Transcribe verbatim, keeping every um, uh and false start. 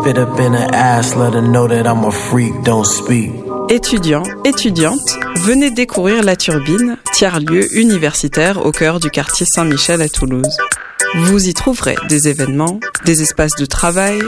Spit up in her ass, let her know that I'm a freak, don't speak. Étudiants, étudiantes, venez découvrir La Turbine, tiers-lieu universitaire au cœur du quartier Saint-Michel à Toulouse. Vous y trouverez des événements, des espaces de travail,